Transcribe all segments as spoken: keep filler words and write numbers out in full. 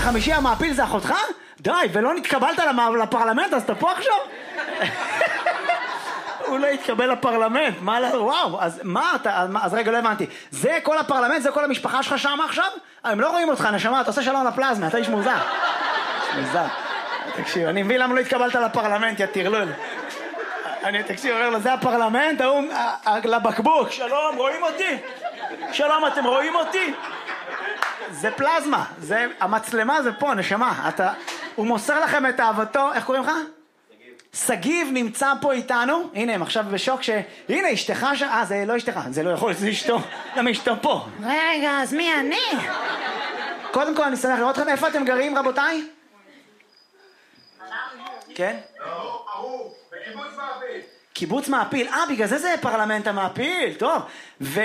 בחמישי המעפיל זה אחותך? די, ולא נתקבלת לפרלמנט, אז אתה פה עכשיו? הוא לא התקבל לפרלמנט, מה, וואו, אז מה אתה, אז רגע, לא הבנתי. זה כל הפרלמנט, זה כל המשפחה שלך שם עכשיו? הם לא רואים אותך, נשמה, אתה עושה שלום לפלזמה, אתה איש מוזר. מוזר. תקשיב, אני מבין למה לא התקבלת לפרלמנט, יא תרלול. אני, תקשיב, אומר לו, זה הפרלמנט, הוא לבקבוק, שלום, רואים אותי? שלום, אתם רואים אותי? זה פלזמה, זה, המצלמה זה פה, נשמה, אתה, הוא מוסר לכם את אהבתו, איך קוראים לך? סגיב נמצא פה איתנו, הנה הם עכשיו בשוק ש... הנה אשתך ש... אה זה לא אשתך, זה לא יכול, זה אשתו, גם אשתו פה. רגע, אז מי אני? קודם כל אני שמח לראות אתכם, איפה אתם גרים רבותיי? כן? לא, אהוב, בקיבוץ מעפיל. קיבוץ מעפיל, אה בגלל זה זה פרלמנט המעפיל, טוב. ו...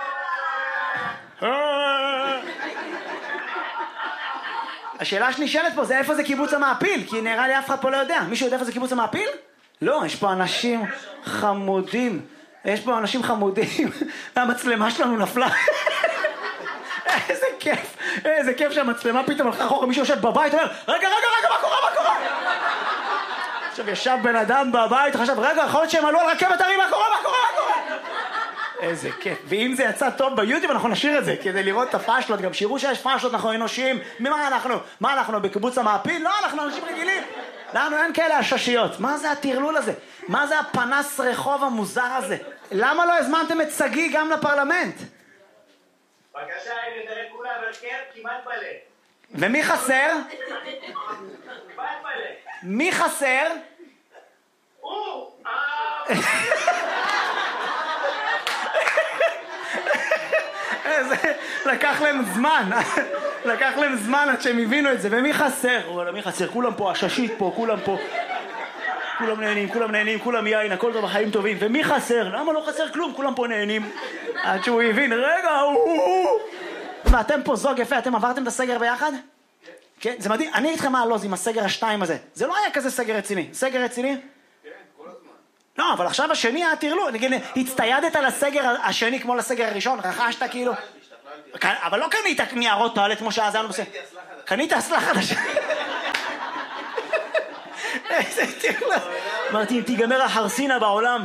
השאלה שנשאלת פה זה איפה זה קיבוץ המעפיל, כי נראה לי אף אחד פה לא יודע. מישהו יודע איפה זה קיבוץ המעפיל? לא, יש פה אנשים חמודים. יש פה אנשים חמודים. והמצלמה שלנו נפלה. איזה כיף. איזה כיף שהמצלמה פתאום הלכה אחורה. מישהו יושב בבית ואומר, רגע, רגע, רגע, מה קורה, מה קורה? עכשיו ישב בן אדם בבית, חשב, רגע, יכול להיות שהם עלו על רכבת הרים, מה קורה, מה קורה, מה קורה? איזה כיף. ואם זה יצא טוב ביוטיוב, אנחנו נשאיר את זה, כדי לראות את הפאשלות, גם שיראו שיש פאשלות, אנחנו אנושיים. ממה אנחנו? מה אנחנו, בקיבוץ המעפיל? לא, אנחנו אנשים רגילים. לנו אין כאלה הששיות. מה זה הטרלול הזה? מה זה הפנס רחוב המוזר הזה? למה לא הזמנתם את סגי גם לפרלמנט? בבקשה, הנה, תראה כולה ברכב, כמעט מלא. ומי חסר? כמעט מלא. מי חסר? הוא! אה... זה לקח להם זמן, לקח להם זמן עד שהם הבינו את זה. ומי חסר? וואלה, מי חסר? כולם פה, הששית פה, כולם פה, כולם נהנים, כולם נהנים, כולם יין, הכל טוב, החיים טובים. ומי חסר? למה לא חסר כלום? כולם פה נהנים. עד שהוא הבין, רגע, הוא... ואתם פה זוג יפה, אתם עברתם את הסגר ביחד? כן, זה מדהים. אני אגיד לכם מה הלוז עם הסגר השתיים הזה. זה לא היה כזה סגר רציני. סגר רציני? לא, אבל עכשיו השני היה תרלו, נגיד, הצטיידת לסגר השני כמו לסגר הראשון, רכשת כאילו... אבל לא קנית ניירות טואלט כמו שאז היינו בסגר. קנית אסלה חדשה. איזה תרלו. אמרתי, אם תיגמר החרסינה בעולם.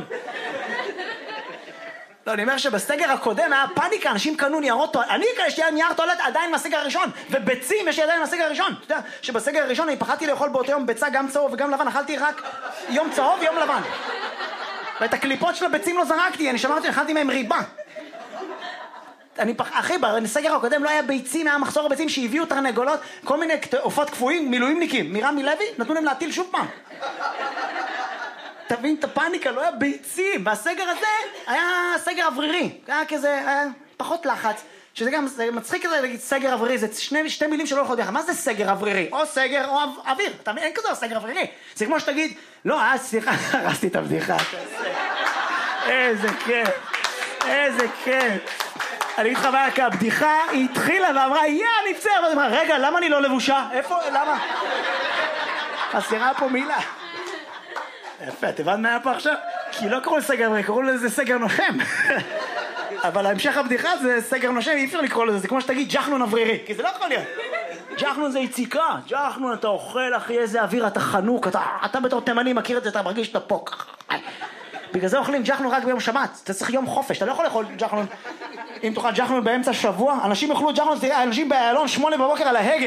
לא, אני אומר שבסגר הקודם היה פאניקה, אנשים קנו ניירות טואלט. אני יש לי נייר טואלט עדיין מהסגר הראשון, וביצים יש לי עדיין מהסגר הראשון. אתה יודע שבסגר הראשון אני פחדתי לאכול באותו יום ביצה גם צהוב וגם לבן, אכלתי רק יום צהוב ויום לבן. ואת הקליפות של הביצים לא זרקתי, אני שמרתי, אכלתי מהם ריבה. אני פח... אחי, בסגר הקודם לא היה ביצים, היה מחסור הביצים שהביאו תרנגולות, כל מיני עופות קפואים, מילואימניקים, מרמי לוי, נתנו להם להטיל שוב פעם. תבין את הפאניקה, לא היה ביצים. והסגר הזה היה סגר אוורירי, היה כזה, היה פחות לחץ, שזה גם, זה מצחיק כזה להגיד סגר אוורירי, זה שני, שתי מילים שלא יכולות ביחד. מה זה סגר אוורירי? או סגר או אוויר, אתה מבין? אין כזה סגר אוורירי. זה כמו שתגיד, לא, אה, סליחה, הרסתי את הבדיחה. איזה כיף, איזה כיף. אני אגיד לך מה, כי הבדיחה היא התחילה ואמרה, יא, אני פצר, ואני אמרה, רגע, למה אני לא לבושה? איפה, למה? חסרה פה מילה. יפה, את הבנת מה היה פה עכשיו? כי לא קראו לסגר אוורירי, קראו לזה סגר נושם. אבל ההמשך הבדיחה זה סגר נושם, אי אפשר לקרוא לזה, זה כמו שתגיד ג'חנון אוורירי, כי זה לא יכול להיות. ג'חנון זה יציקה, ג'חנון אתה אוכל, אחי, איזה אוויר, אתה חנוק, אתה, אתה בתור תימני מכיר את זה, אתה מרגיש שאתה פה. בגלל זה אוכלים ג'חנון רק ביום שבת, אתה צריך יום חופש, אתה לא יכול לאכול ג'חנון. אם תאכל ג'חנון באמצע שבוע, אנשים יאכלו ג'חנון, תראה, אנשים באלון שמונה בבוקר על ההגה.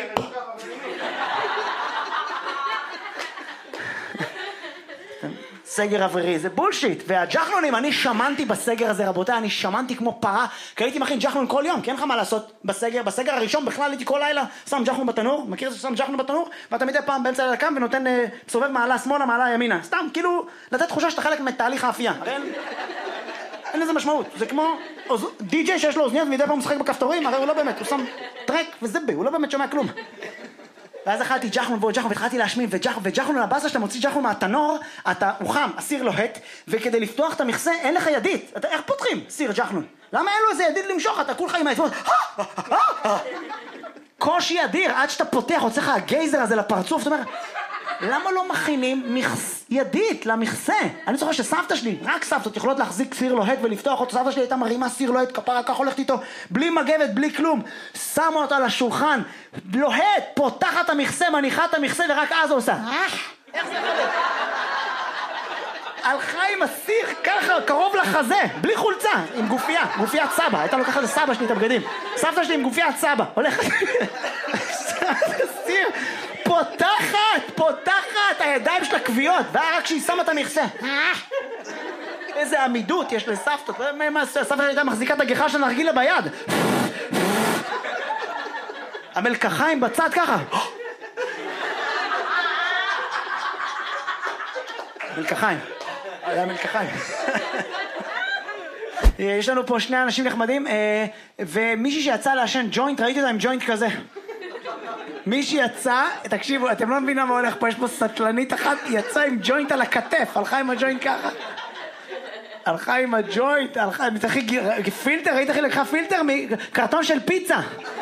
סגר אווירי, זה בולשיט. והג'חנונים, אני שמנתי בסגר הזה, רבותיי, אני שמנתי כמו פרה, כי הייתי מכין ג'חנון כל יום, כי אין לך מה לעשות בסגר. בסגר הראשון בכלל הייתי כל לילה שם ג'חנון בתנור, מכיר את זה ששם ג'חנון בתנור, ואתה מדי פעם באמצע לילה קם ונותן סובב מעלה שמאלה, מעלה ימינה. סתם, כאילו, לתת תחושה שאתה חלק מתהליך האפייה. הרי אין, אין לזה משמעות. זה כמו די-ג'יי שיש לו אוזניות ומדי פעם משחק בכפתורים, הרי הוא לא באמת, הוא שם טרק וזבה, הוא לא באמת שומע כלום. ואז אכלתי ג'חנון ועוד ג'חנון והתחלתי להשמין, וג'חנון הבאסה שאתה מוציא ג'חנון מהתנור, אתה, הוא חם, הסיר לוהט, וכדי לפתוח את המכסה אין לך ידית. אתה, איך פותחים סיר ג'חנון? למה אין לו איזה ידית למשוך? אתה כולך עם העצמות, קושי אדיר, עד שאתה פותח, הוצא לך הגייזר הזה לפרצוף, אתה אומר, למה לא מכינים מכס ידית למכסה? אני זוכר שסבתא שלי, רק סבתות יכולות להחזיק סיר לוהט ולפתוח אותו. סבתא שלי הייתה מרימה סיר לוהט, כפרה כך הולכת איתו, בלי מגבת, בלי כלום. שמה אותו על השולחן, לוהט, פותחת את המכסה, מניחה את המכסה, ורק אז הוא עושה. איך זה יכול? הלכה עם הסיר ככה, קרוב לחזה, בלי חולצה, עם גופייה, גופיית סבא. הייתה לוקחת לסבא שלי את הבגדים. סבתא שלי עם גופיית סבא, הולכת. סיר, פותחת, פותחת, הידיים שלה קביעות, והיה רק כשהיא שמה את המכסה. איזה עמידות יש לסבתות. סבתא שלי הייתה מחזיקה את הגיחה של נרגילה ביד. המלקחיים בצד ככה. מלקחיים. היה מלקחיים. יש לנו פה שני אנשים נחמדים, ומישהי שיצא לעשן ג'וינט, ראיתי אותה עם ג'וינט כזה. מישהי יצא, תקשיבו, אתם לא מבינים מה הולך פה, יש פה סטלנית אחת, יצאה עם ג'וינט על הכתף, הלכה עם הג'וינט ככה. הלכה עם הג'וינט, הלכה, מתחיל פילטר, ראית איך היא לקחה פילטר מקרטון של פיצה.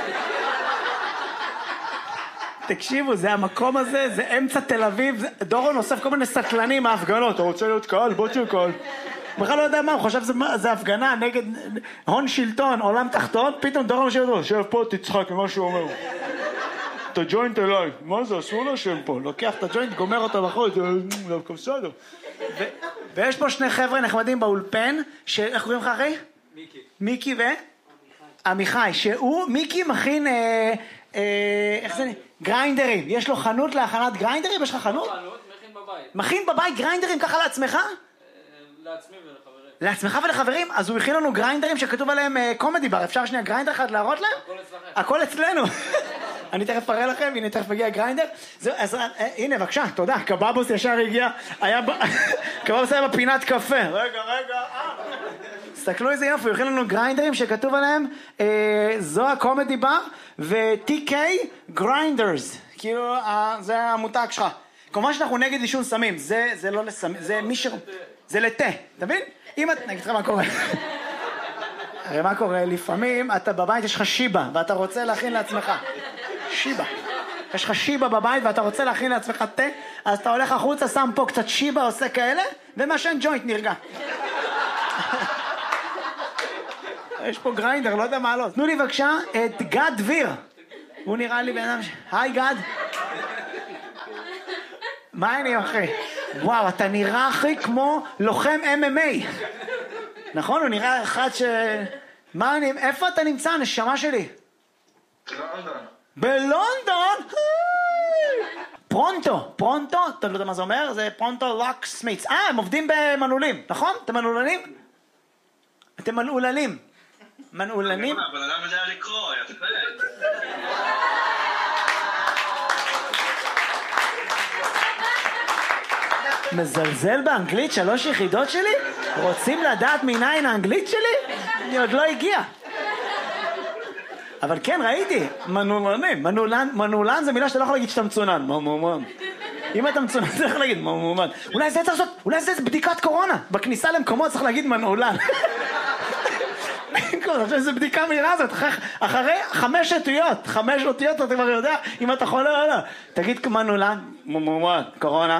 תקשיבו, זה המקום הזה, זה אמצע תל אביב, דורון אוסף כל מיני סטלנים מההפגנות, אתה רוצה להיות קהל? בוא תהיה קהל. בכלל לא יודע מה, הוא חושב שזה הפגנה נגד הון שלטון, עולם תחתון, פתאום דורון יושב אותו, שב פה תצחק ממה שהוא אומר. את הג'וינט אליי, מה זה, אסור לשם פה, לוקח את הג'וינט, גומר אותו בחוץ, זה דווקא בסדר. ויש פה שני חבר'ה נחמדים באולפן, איך קוראים לך אחי? מיקי. מיקי ו? עמיחי, שהוא, מיקי מכין, איך זה, גריינדרים, יש לו חנות להכנת גריינדרים, יש לך חנות? חנות, מכין בבית. מכין בבית גריינדרים ככה לעצמך? לעצמי ולחברים. לעצמך ולחברים? אז הוא הכין לנו גריינדרים שכתוב עליהם קומדי בר, אפשר שנייה גריינדר אחד להראות להם? הכל אצלכם. הכל אצלנו. אני תכף אראה לכם, הנה תכף הגיע גריינדר. אז הנה בבקשה, תודה, קבבוס ישר הגיע, היה, קבבוס היה בפינת קפה. רגע, רגע, תסתכלו איזה יופי, הוא הכין לנו גריינדרים שכתוב עליהם, זו הקומדי בר ו-טי קיי גריינדרס, כאילו זה המותג שלך. כמובן שאנחנו נגד עישון סמים, זה, זה לא לסמים, זה מי ש... זה לתה, אתה מבין? אם את... נגיד לך מה קורה. הרי מה קורה? לפעמים אתה בבית יש לך שיבה, ואתה רוצה להכין לעצמך. שיבה. יש לך שיבה בבית ואתה רוצה להכין לעצמך תה, אז אתה הולך החוצה, שם פה קצת שיבה, עושה כאלה, ומעשן ג'וינט נרגע. יש פה גריינדר, לא יודע מה לא. תנו לי בבקשה את גד דביר. הוא נראה לי בן אדם ש... היי גד. מה אני אחי? וואו, אתה נראה אחי כמו לוחם אם אם איי. נכון? הוא נראה אחד ש... מה אני... איפה אתה נמצא, הנשמה שלי? בלונדון. בלונדון? פרונטו, פרונטו, אתה לא יודע מה זה אומר? זה פרונטו לוק סמיץ. אה, הם עובדים במנעולים, נכון? אתם מנעולנים? אתם מנעולנים. מנעולנים? אבל אדם יודע לקרוא, יפה. מזלזל באנגלית שלוש יחידות שלי? רוצים לדעת מניין האנגלית שלי? אני עוד לא הגיע. אבל כן, ראיתי, מנעולנים. מנעולן, מנעולן זה מילה שאתה לא יכול להגיד שאתה מצונן. מומומן. אם אתה מצונן, אתה יכול להגיד מומומן. אולי זה צריך לעשות, אולי זה בדיקת קורונה. בכניסה למקומות צריך להגיד מנעולן. עכשיו זה בדיקה מהירה הזאת, אחרי חמש אותיות, חמש אותיות אתה כבר יודע אם אתה חולה או לא. תגיד מנעולן, מומומן, קורונה.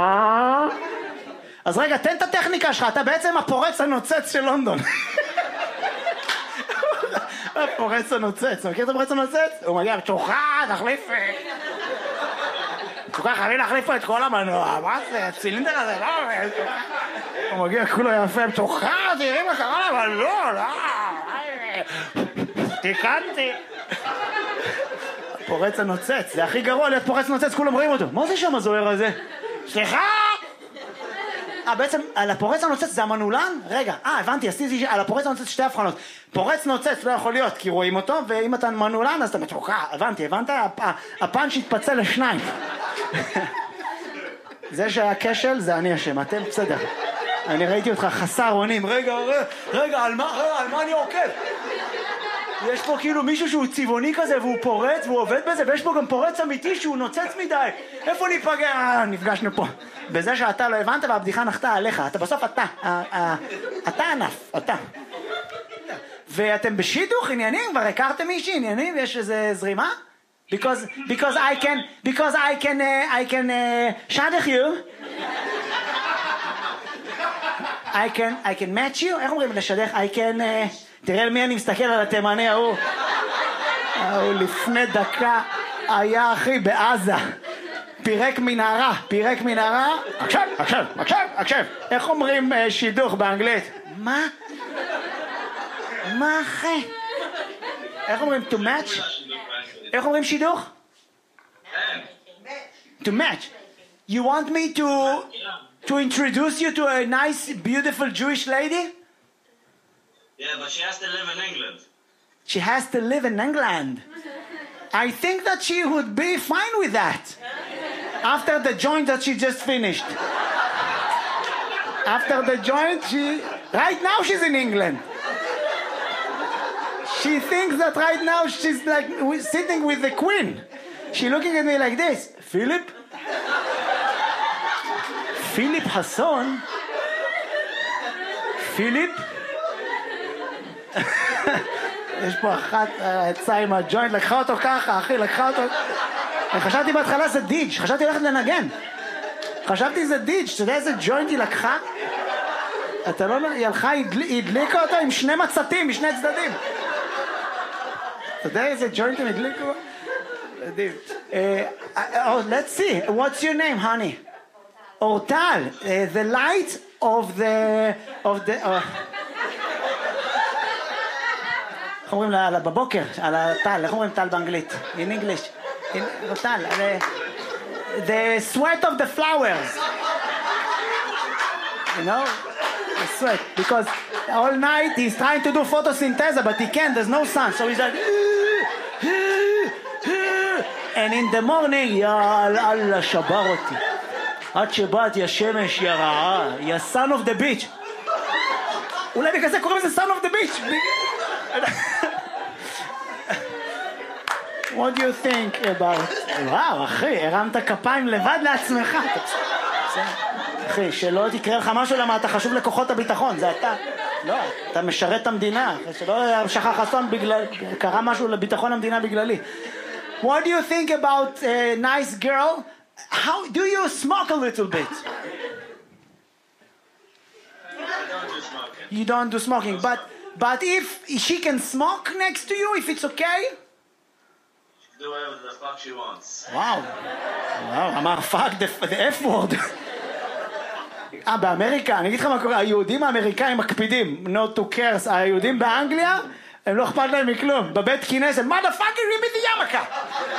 אז רגע, תן את הטכניקה שלך, אתה בעצם הפורץ הנוצץ של לונדון. הפורץ הנוצץ, אתה מכיר את הפורץ הנוצץ? הוא מגיע בצ'וחה, תחליף. צ'וחה, חייבים להחליף פה את כל המנוע, מה זה, הצילינדר הזה, לא, הוא מגיע כולו יפה, בצ'וחה, תראי מה קרה, אבל לא, לא, תיקנתי. הפורץ הנוצץ, זה הכי גרוע להיות פורץ נוצץ, כולם רואים אותו. מה זה שם הזוהר הזה? סליחה! אה, בעצם, על הפורץ הנוצץ זה המנעולן? רגע, אה, הבנתי, עשיתי על הפורץ הנוצץ שתי הבחנות. פורץ נוצץ לא יכול להיות, כי רואים אותו, ואם אתה מנעולן, אז אתה מתוקע. הבנתי, הבנת? הפאנץ' התפצל לשניים. זה שהיה כשל, זה אני אשם, אתם בסדר. אני ראיתי אותך חסר אונים. רגע, רגע, רגע, על מה, רגע, על מה אני עוקב? יש פה כאילו מישהו שהוא צבעוני כזה, והוא פורץ, והוא עובד בזה, ויש פה גם פורץ אמיתי שהוא נוצץ מדי. איפה ניפגע? אה, נפגשנו פה. בזה שאתה לא הבנת והבדיחה נחתה עליך. אתה בסוף אתה. אתה ענף, אתה. ואתם בשידוך עניינים? כבר הכרתם מישהי עניינים? ויש איזה זרימה? Because, because I can, because I can, uh, I can, uh, shadach you. I can, I can match you. איך אומרים לשדך? I can, uh, תראה למי אני מסתכל על התימני ההוא. ההוא לפני דקה היה אחי בעזה. פירק מנהרה, פירק מנהרה. עכשיו, עכשיו, עכשיו, עכשיו. איך אומרים uh, שידוך באנגלית? מה? מה אחי? איך אומרים to match? איך אומרים שידוך? To match. You want me to to introduce you to a nice, beautiful Jewish lady? Yeah, but she has to live in England. She has to live in England. I think that she would be fine with that. After the joint that she just finished. After the joint, she... Right now she's in England. She thinks that right now she's like sitting with the queen. She's looking at me like this. Philip? Philip Hasson? Philip? יש פה אחת יצאה עם הג'וינט, לקחה אותו ככה, אחי, לקחה אותו... חשבתי בהתחלה זה דיג', חשבתי הולכת לנגן. חשבתי זה דיג', אתה יודע איזה ג'וינט היא לקחה? אתה לא... היא הלכה, היא הדליקה אותו עם שני מצתים, משני צדדים. אתה יודע איזה ג'וינט הם הדליקו? מדהים. Oh, let's see, what's your name, honey? אורטל, the light of the... of the... איך אומרים לה, בבוקר, על הטל, איך אומרים טל באנגלית? In English. טל, the sweat of the flowers. You know? The sweat. Because all night he's trying to do photosynthesis, but he can't, there's no sun. So he's like... And in the morning, יא אללה, שבר אותי. עד שבאת, יא שמש, יא רעה, יא son of the beach. אולי בגלל זה קוראים לזה son of the beach. What do you think about... וואו, אחי, הרמת כפיים לבד לעצמך. אחי, שלא תקרא לך משהו למה אתה חשוב לכוחות הביטחון, זה אתה. לא, אתה משרת את המדינה. שלא שכח אסון בגלל... קרה משהו לביטחון המדינה בגללי. What do you think about a nice girl? How do you smoke a little bit? I don't do smoking. You don't do smoking, but but if she can smoke next to you, if it's okay? Do whatever the fuck she wants. Wow. Wow, אמר fuck the, the F word. אה, באמריקה, אני אגיד לך מה קורה, היהודים האמריקאים מקפידים, not to curse, היהודים באנגליה, הם לא אכפת להם מכלום, בבית כנסת, motherfucker, ריבי די ימקה.